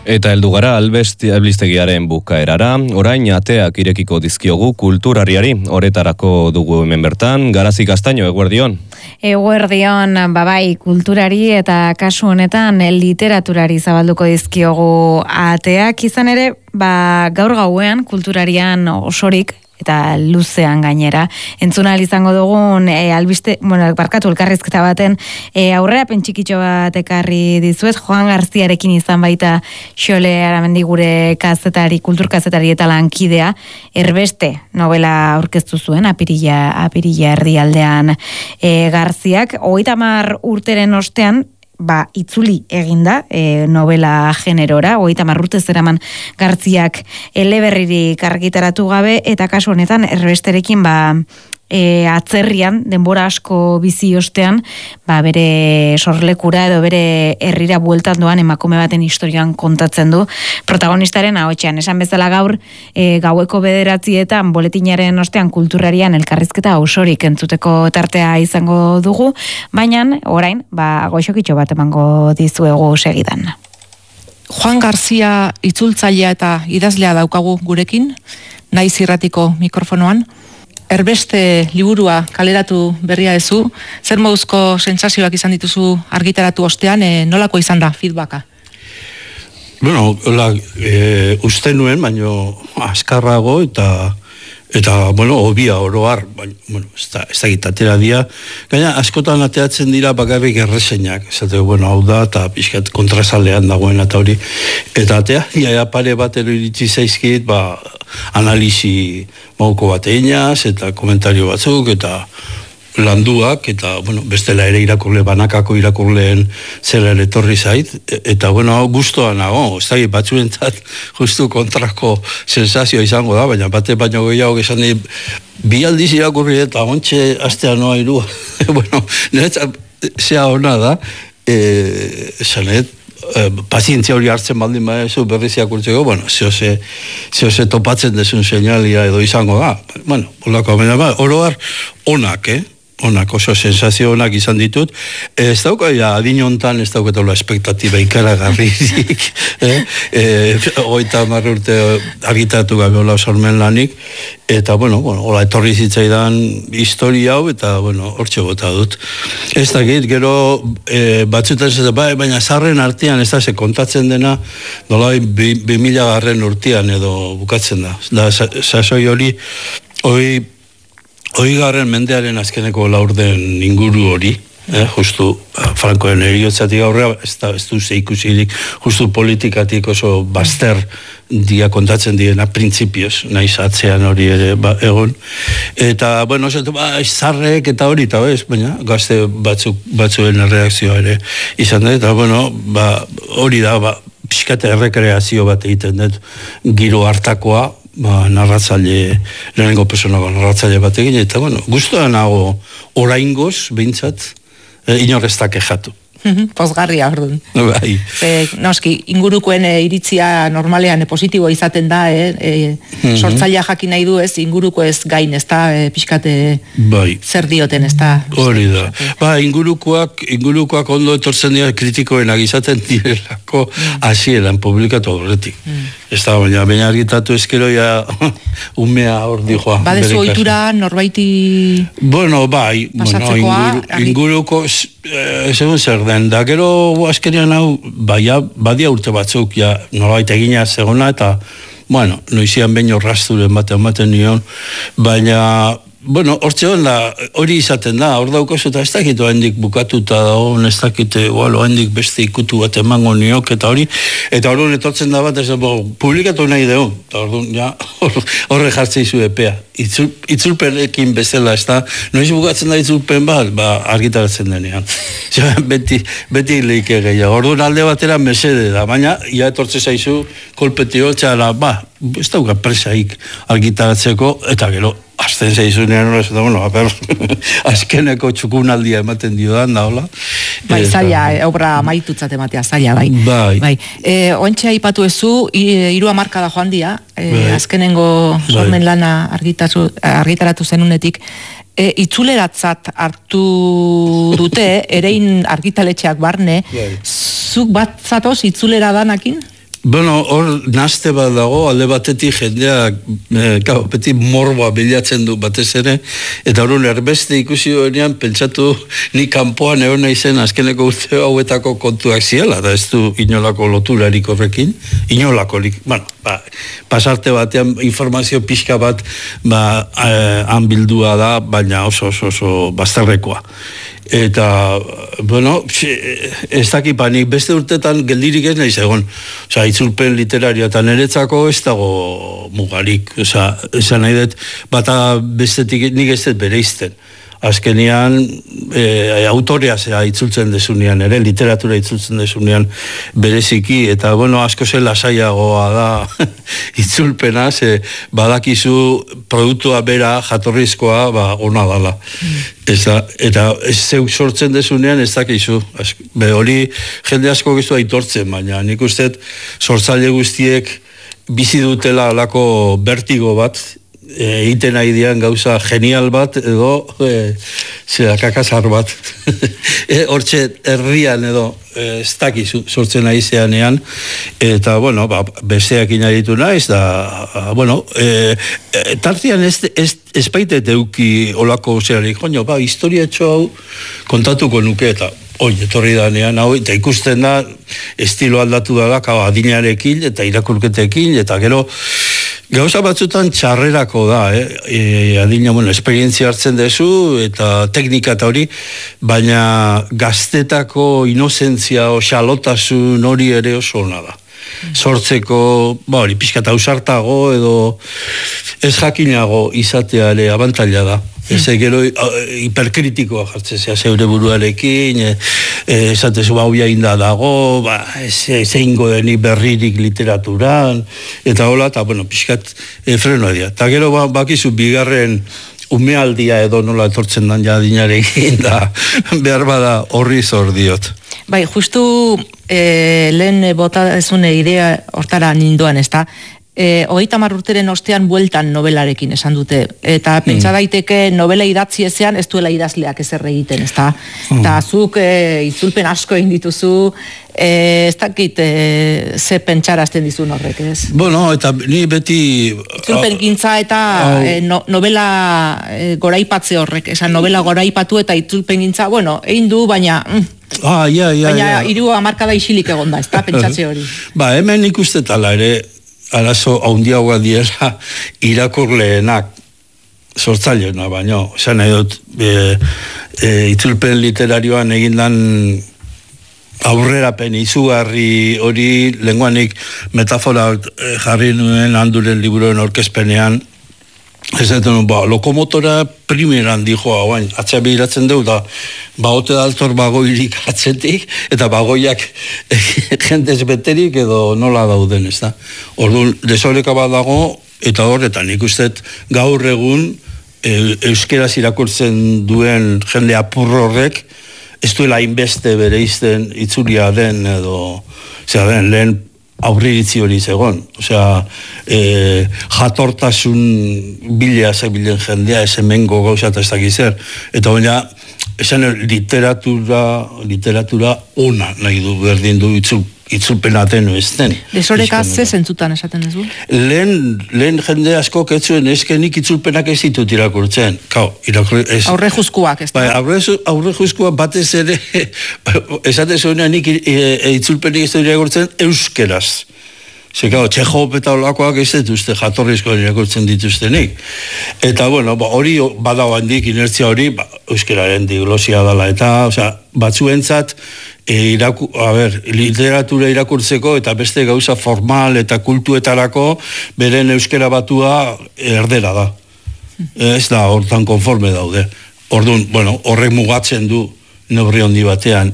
Eta heldu gara albistegiaren bukaerara, orain ateak irekiko dizkiogu kulturariari, horretarako dugu hemen bertan, Garazi Castaño, eguerdion. Eguerdion, bai, kulturari eta kasu honetan literaturari zabalduko dizkiogu ateak, izan ere, gaur gauean kulturarian osorik, eta luzean gainera. Entzunal izango dugun elkarrizketa baten aurrera pentsikitxo bat ekarri dizuet, Joan Garziarekin izan baita Xole Aramendi gure kulturkazetari eta lankidea, Erbeste novela aurkeztu zuen, apirila erdialdean Garziak, 30 urteren ostean, itzuli eginda novela generora, 30 urte zeraman Garziak eleberririk argitaratu gabe, eta kasu honetan Erbesterekin atzerrian, denbora asko bizi ostean, bere sorlekura edo bere herrira bueltan doan emakume baten historian kontatzen du protagonistaren ahotsean. Esan bezala gaur, gaueko 9:00 boletinaren ostean kulturarian elkarrizketa osorik entzuteko tartea izango dugu, baina orain, goxokitxo bat emango dizuegu segidan. Joan Garzia itzultzailea eta idazlea daukagu gurekin, Naiz Irratiko mikrofonoan. Erbeste liburua kaleratu berria duzu, zer moduzko sentsazioak izan dituzu argitaratu ostean, nolako izan da feedbacka? Bueno, uste nuen, baino askarrago eta obia oroar, ez da gitatera dia. Gaina, askotan ateatzen dira bakarrik erreseñak, hau da, eta pixkat kontrasalean dagoen eta hori. Eta atea, pare bat iritsi zaizkit, analisi mauko bat einaz, eta komentario batzuk, eta landuak, eta, bestela ere banakako irakurleen zela etorri zait, eta, guztoa nago, ez da, batzuentzat justu kontrako sensazioa izango da, baina baino gehiago esan di, bi aldiz irakurri eta ontxe astea noa irua. Niretzat, zea hona da, esanet, pazientzia hori hartzen baldin badezu berriz irakurtzeko, zehose topatzen desun seinalia edo izango da. Oroar, onak, oso sensazio onak izan ditut. Ez dauka, adin hontan ez dauketola espektatiba ikaragarririk. 30 urte argitaratu gabe hola sormen lanik. Eta, hola etorri zitzaidan historia hau, eta, hortxe bota dut. Ez dakit, gero batzutan ez da, baina zarren artean ez da, ze kontatzen dena, nola 2000 urtean edo bukatzen da. Sasoi hori, 20. mendearen azkeneko laurden inguru hori, justu Frankoen eriotzatik aurrea, ez du zeikusirik, justu politikatik oso baster dia kontatzen diena, printzipioz, naiz atzean hori ere egon. Eta, zarrek eta hori, eta baina gazte batzuen erreakzioa ere izan da, eta, hori da, pixkate errekreazio bat egiten dut, giro hartakoa, narratzaile, lehenengo personako narratzaile bat egin, eta, guztua nago oraingoz, behintzat, inorreztak kexatu. Pozgarria, orduan. Bai. Noski, ingurukoen iritzia normalean positibo izaten da, sortzailea jakin nahi du ez, inguruko ez gain, ez da, pixkate zer dioten, ez da. Hori da. Ingurukoak ondo etortzen dira kritikoenak izaten direlako hasieran publikatu horretik. Ez da, baina argitatu ezkero umea hor dijoa. Badezu ohitura norbaiti pasatzekoa? Inguruko, segun zer den, da gero azkenian hau, badia urte batzuk, norbait egina zegona, eta, noizian behin horrazturen baten nion, baina, hortxe hori izaten da, hor daukozu, eta ez dakit oendik bukatuta dago, ez dakit oendik beste ikutu bat emango niok, eta hori, eta hori etortzen da bat, ez da, publikatu nahi dugu, eta horre jartzei zu epea, itzulpenekin bezala, ez da, noiz bukatzen da itzulpen bat, argitaratzen denean. Beti leike gehiago, orduan alde batera mesede da, baina, etortze zaizu, kolpetio, txara, ez dauka presaik argitaratzeko, eta gero, azten zaizunean, azkeneko txukunaldia ematen diodan, da, hola. Zaila, obra maitutzat ematea, zaila, bai. Oentxe aipatu ezu, 3 hamarkada joan dia, azkenengo sormen lana argitaratu zenunetik, itzuleratzat hartu dute, erein argitaletxeak barne, zuk bat zatoz itzulera danakin? Bueno, hor naste bat dago, alde batetik jendeak beti morboa bilatzen du batez ere, eta horren erbeste ikusi duenean pentsatu ni kanpoan egon naizen azkeneko urte hauetako kontuak ziela, da ez du inolako loturarik horrekin, inolakorik, bueno, pasarte batean informazio pixka bat han bildua da, baina oso bazterrekoa. Eta, bueno, ez dakipanik, beste urtetan geldirik ez nahi zegoen. Osa, itzulpen literario eta niretzako ez dago mugarik. Osa, esan nahi dut, bata bestetik nik ez dut bereizten. Azkenean, autorea zera itzultzen desunean, literatura itzultzen desunean bereziki, eta, bueno, asko zela lasaiagoa da itzulpena, badakizu produktua bera, jatorrizkoa, ona dala. Eta zeuk sortzen desunean ez dakizu. Hori jende asko giztu aitortzen, baina nik uste sortzaile guztiek bizi dutela alako bertigo bat, egiten nahi dian gauza genial bat edo kakasar bat. Hortxe herrian edo ez dakizu sortzen nahi zeanean, eta, bueno, besteak inaditu naiz, da, bueno, tartian ez baitet euki olako zerarik, historia etxo hau kontatuko nuke, eta etorri danean, eta ikusten da, estilo aldatu dala, adinarekin, eta irakurketekin, eta gero, gauza batzutan txarrerako da, adina, bueno, esperientzia hartzen dezu, eta teknika eta hori, baina gaztetako inozentzia o xalotasun hori ere oso ona da. Sortzeko, hori, pixka eta ausartago, edo ez jakinago izatea ere abantaila da. Ez gero hiperkritikoa jartzea zeure buruarekin, esatezu hauia inda dago, zeingo denik berririk literaturan, eta hola, eta bueno, pixkat frenoa dira. Eta gero bakizu bigarren umealdia edo nola etortzen dan jadinarekin, da behar bada horri zor diot. Bai, justu lehen bota ezune idea hortara ninduan, ez da? 30 urteren ostean bueltan novelarekin esan dute, eta pentsa daiteke novela idatzi ezean ez duela idazleak ezer egiten, ez da? Eta zuk itzulpen asko egin dituzu, ez dakit ze pentsarazten dizun horrek, ez? Bueno, eta ni beti... Itzulpen gintza eta novela goraipatze horrek, esan novela goraipatu eta itzulpen gintza, bueno, egin du, baina... Baina 3 hamarkada isilik egon da, ez da, pentsatze hori. Hemen ikustetala ere, arazo haundiagoa diera irakurleenak sortzaileena, baino, esan nahi dut, itzulpen literarioan egindan aurrerapen izugarri hori, lenguanik metafora jarri nuen Handuren liburuen aurkezpenean, ez dut, lokomotora primeran dijo hauain, atzea behiratzen deu, da, bagote daltor bagoirik atzetik, eta bagoiak jendez beterik edo nola dauden, ez da. Orduan, desoreka bat dago, eta horretan ikustet gaur egun euskeraz irakurtzen duen jende apur horrek, ez duela hainbeste bereizten itzulia den edo, zera den, lehen aurriritzi hori zegoen. Osea, jatortasun bilea zebilen jendea, ez hemengo gauza eta ez dakizer. Eta baina, esan literatura ona nahi du, berdin du itzulpenaten ez den. Desoreka ze zentzutan esaten ez du? Lehen jende asko ketzuen eskenik itzulpenak ez ditut irakurtzen. Aurre juzkuak, ez da? Aurre juzkuak batez ere, esate zuenean nik itzulpenik ez dut irakurtzen euskeraz. Zekao, Txehov eta olakoak ez dituzte, jatorrizko irakurtzen dituztenik. Eta, bueno, hori badao handik inertzia hori, euskeraren diglosia dela, eta, batzuentzat, literatura irakurtzeko eta beste gauza formal eta kultuetarako beren euskera batua erdera da. Ez da, hortan konforme daude. Orduan, bueno, horrek mugatzen du neurri handi batean.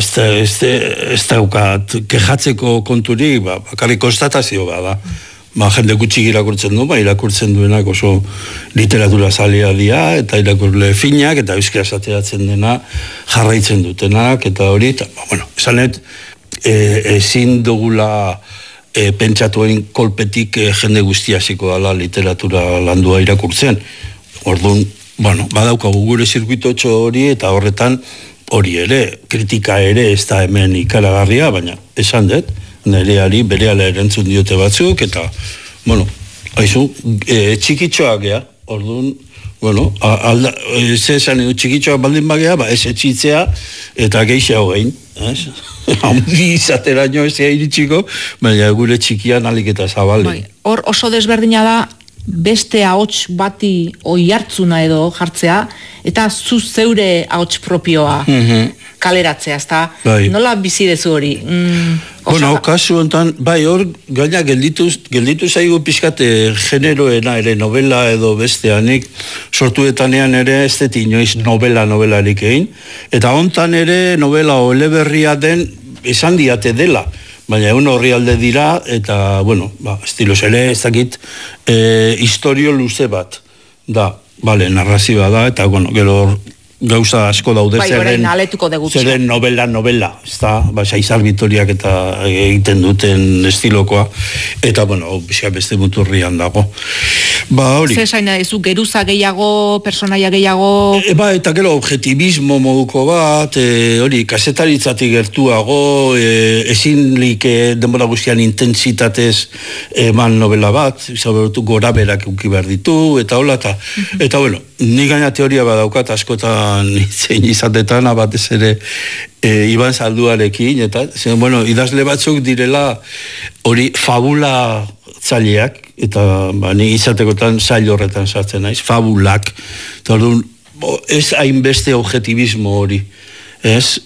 Ez daukat kejatzeko konturik, bakarrik konstatazio bada. Jende gutxik irakurtzen du, irakurtzen duenak oso literatura zalea dia, eta irakurle finak, eta euskera ateratzen dena jarraitzen dutenak, eta hori, eta, bueno, esanet, ezin dugula pentsatuen kolpetik jende guztia hasiko dela literatura landua irakurtzen. Orduan, bueno, badaukagu gure zirkuitotxo hori, eta horretan hori ere, kritika ere, ez da hemen ikaragarria, baina esan dut, nereari berehala erantzun diote batzuk, eta, bueno, haizu, txikitxoak gea, orduan, bueno, ze esan edo txikitxoak baldin bagea, ez etxitzea, eta geixa hogein, ez? Haundi izateraino ez iritxiko, baina gure txikian alik eta zabale. Hor oso desberdina da, beste ahots bati oihartzuna edo jartzea, eta zu zeure ahots propioa kaleratzea, ezta? Nola bizi dezu hori? Bueno, kasu hontan, bai, hor gaina gelditu zaigu pixkat generoena ere, novela edo besteanik, sortuetanean ere ez deti inoiz novelarik egin, eta hontan ere novela oleberria den esan diate dela, baina egun horri alde dira, eta, bueno, estilos ere, ez dakit, historio luze bat, da, bale, narrazioa da, eta, bueno, gero gauza asko daude zeren novela, ez da, Saizar Vitoriak eta egiten duten estilokoa, eta, bueno, beste muturrian dago. Hori. Zer zaina, ezu geruza gehiago, personaia gehiago... Eta gero objetibismo moduko bat, hori, kasetaritzatik gertuago, ezinlik denbora guztian intentsitatez eman novela bat, zaberotu gora berak uki behar ditu, eta hola, eta bueno, ni gaina teoria badaukat askotan zein izatetan, batez ere Iban Zalduarekin, eta, bueno, idazle batzuk direla hori fabula zaileak, eta ni izatekotan zail horretan sartzen naiz, fabulak, eta orduan, ez hainbeste objetibismo hori, ez?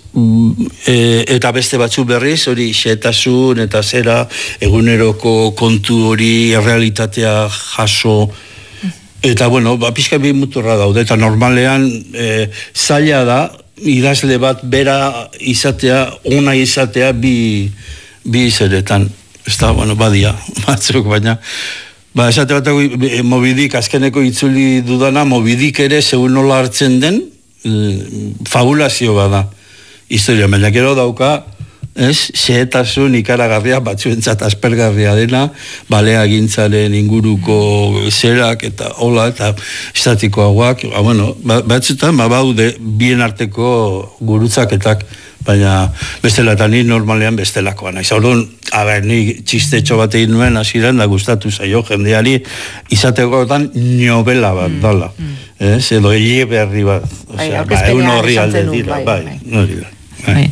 Eta beste batzu berriz, hori xetasun eta zera, eguneroko kontu hori, errealitatea jaso, eta bueno, pixka bi muturra daude, eta normalean zaila da, idazle bat bera izatea, ona izatea bi zeretan. Ez da, bueno, badia, batzuk, baina esate batako Mobidik azkeneko itzuli dudana, Mobidik ere segun nola hartzen den fabulazio bada historia, baina gero dauka xehetasun ikaragarria batzuentzat aspergarria dena, balea gintzaren inguruko zerak eta hola eta estatikoagoak, bueno, batzutan baude bien arteko gurutzaketak, baina bestela eta ni normalean bestelakoa naiz. Orduan, ni txistetxo bat egin nuen hasieran da gustatu zaio jendeari izatekotan novela bat dala. Edo eleberri bat. Egun horri alde dira. Bai.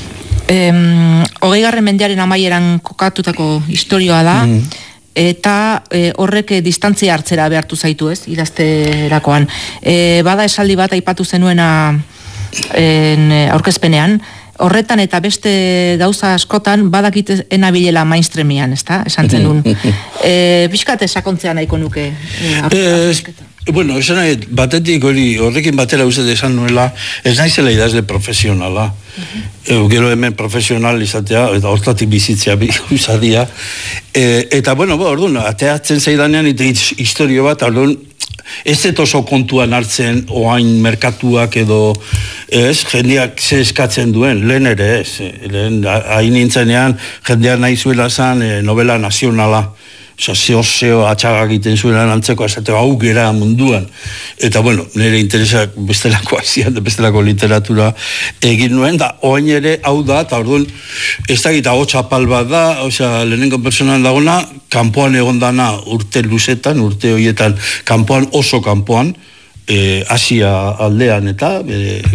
20. mendearen amaieran kokatutako historioa da, eta horrek distantzia hartzera behartu zaitu, ez, idazterakoan. Bada esaldi bat aipatu zenuena aurkezpenean, horretan eta beste gauza askotan badakit enabilela mainstreamian, ez da? Esan zenun. Piskat sakontzea nahiko nuke. Bueno, esan nahi, batetik horrekin batera uste esan nuela, ez naizela idazle profesionala. Gero hemen profesional izatea, eta hortatik bizitzea usadia. Eta, bueno, orduan, ateatzen zaidanean historio bat, orduan, ez oso kontuan hartzen oain merkatuak edo jendeak ze eskatzen duen, lehen ere ez. Lehen hain nintzenean jendeak nahi zuela zan novela nazionala. Zeo atxaga egiten zuenan antzeko esateko hau gera munduan. Eta, bueno, nire interesak bestelako azian, bestelako literatura egin nuen, da, oain ere hau da, eta orduan, ez da gita hotxapal bat da, lehenengo personan dagona, kanpoan egon dana urte luzetan, urte horietan, kanpoan, oso kanpoan, Asia aldean eta